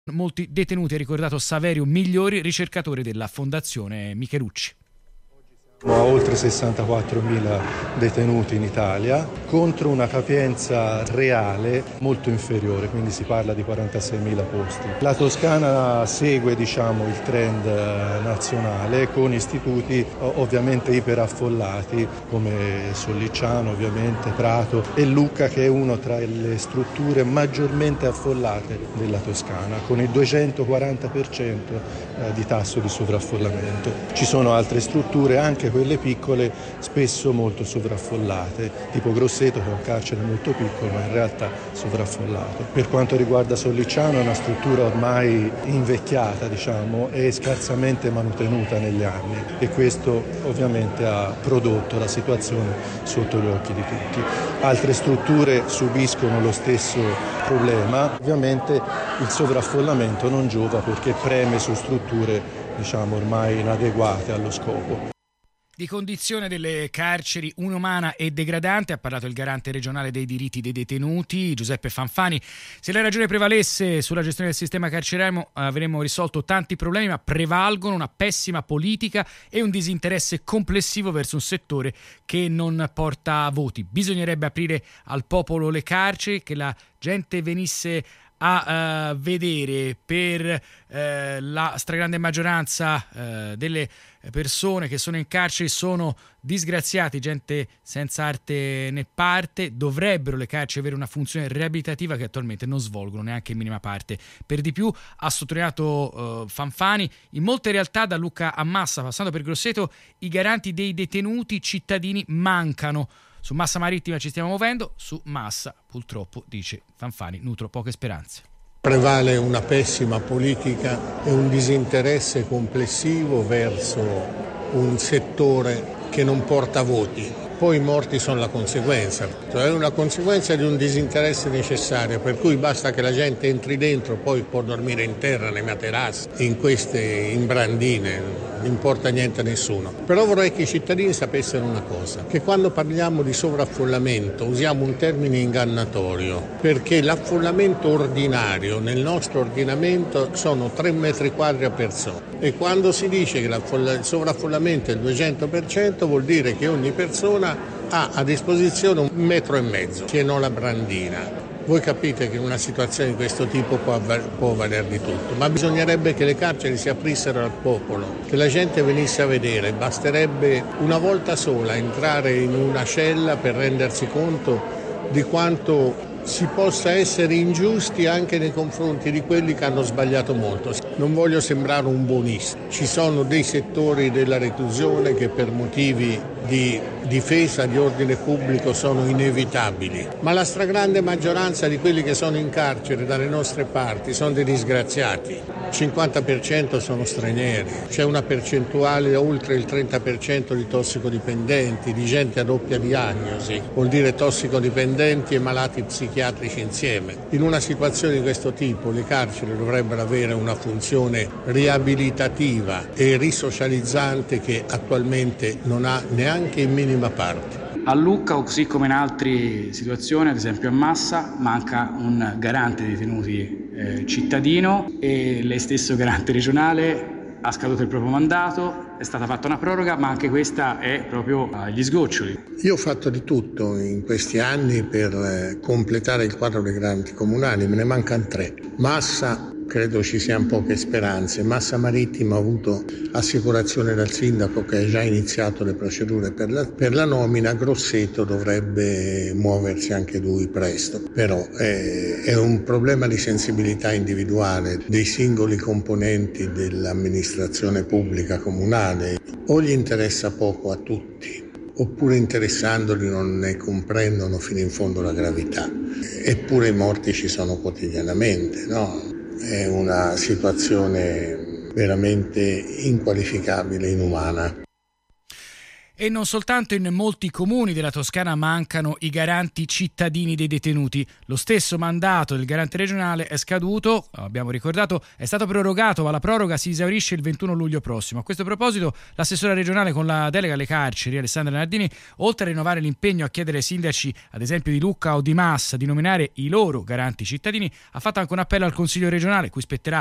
molti detenuti, ha ricordato Saverio Migliori, ricercatore della Fondazione Michelucci. Siamo a oltre 64.000 detenuti in Italia contro una capienza reale molto inferiore, quindi si parla di 46.000 posti. La Toscana segue il trend nazionale con istituti ovviamente iperaffollati come Sollicciano, ovviamente Prato e Lucca, che è uno tra le strutture maggiormente affollate della Toscana, con il 240% di tasso di sovraffollamento. Ci sono altre strutture, anche quelle piccole, spesso molto sovraffollate, tipo Grosseto, che è un carcere molto piccolo ma in realtà sovraffollato. Per quanto riguarda Sollicciano, è una struttura ormai invecchiata, e scarsamente manutenuta negli anni, e questo ovviamente ha prodotto la situazione sotto gli occhi di tutti. Altre strutture subiscono lo stesso problema. Ovviamente il sovraffollamento non giova perché preme su strutture ormai inadeguate allo scopo. Di condizione delle carceri inumana e degradante ha parlato il garante regionale dei diritti dei detenuti, Giuseppe Fanfani. Se la ragione prevalesse sulla gestione del sistema carcerario avremmo risolto tanti problemi, ma prevalgono una pessima politica e un disinteresse complessivo verso un settore che non porta voti. Bisognerebbe aprire al popolo le carceri, che la gente venisse a vedere. Per la stragrande maggioranza delle persone che sono in carcere sono disgraziati, gente senza arte né parte. Dovrebbero le carceri avere una funzione riabilitativa che attualmente non svolgono neanche in minima parte. Per di più, ha sottolineato Fanfani, in molte realtà da Lucca a Massa, passando per Grosseto, i garanti dei detenuti cittadini mancano. Su Massa Marittima ci stiamo muovendo, su Massa purtroppo, dice Fanfani, nutro poche speranze. Prevale una pessima politica e un disinteresse complessivo verso un settore che non porta voti. Poi i morti sono la conseguenza, cioè è una conseguenza di un disinteresse necessario, per cui basta che la gente entri dentro, poi può dormire in terra, nei materassi, in queste imbrandine, non importa niente a nessuno. Però vorrei che i cittadini sapessero una cosa, che quando parliamo di sovraffollamento usiamo un termine ingannatorio, perché l'affollamento ordinario nel nostro ordinamento sono 3 metri quadri a persona, e quando si dice che il sovraffollamento è il 200% vuol dire che ogni persona ha a disposizione 1,5 metri, che non la brandina. Voi capite che una situazione di questo tipo può valer di tutto, ma bisognerebbe che le carceri si aprissero al popolo, che la gente venisse a vedere. Basterebbe una volta sola entrare in una cella per rendersi conto di quanto si possa essere ingiusti anche nei confronti di quelli che hanno sbagliato molto. Non voglio sembrare un buonista, ci sono dei settori della reclusione che per motivi di difesa di ordine pubblico sono inevitabili, ma la stragrande maggioranza di quelli che sono in carcere dalle nostre parti sono dei disgraziati. Il 50% sono stranieri, c'è una percentuale oltre il 30% di tossicodipendenti, di gente a doppia diagnosi, vuol dire tossicodipendenti e malati psichiatrici insieme. In una situazione di questo tipo le carceri dovrebbero avere una funzione riabilitativa e risocializzante che attualmente non ha neanche in minima parte. A Lucca, così come in altre situazioni, ad esempio a Massa, manca un garante dei detenuti cittadino, e lei stesso, garante regionale, ha scaduto il proprio mandato, è stata fatta una proroga, ma anche questa è proprio agli sgoccioli. Io ho fatto di tutto in questi anni per completare il quadro dei garanti comunali, me ne mancano 3. Massa, credo ci siano poche speranze. Massa Marittima ha avuto assicurazione dal sindaco che ha già iniziato le procedure per la nomina. Grosseto dovrebbe muoversi anche lui presto, però è un problema di sensibilità individuale dei singoli componenti dell'amministrazione pubblica comunale. O gli interessa poco a tutti, oppure interessandoli non ne comprendono fino in fondo la gravità. Eppure i morti ci sono quotidianamente, no? È una situazione veramente inqualificabile, inumana. E non soltanto in molti comuni della Toscana mancano i garanti cittadini dei detenuti. Lo stesso mandato del garante regionale è scaduto, abbiamo ricordato, è stato prorogato, ma la proroga si esaurisce il 21 luglio prossimo. A questo proposito, l'assessora regionale con la delega alle carceri, Alessandra Nardini, oltre a rinnovare l'impegno a chiedere ai sindaci, ad esempio di Lucca o di Massa, di nominare i loro garanti cittadini, ha fatto anche un appello al Consiglio regionale, cui spetterà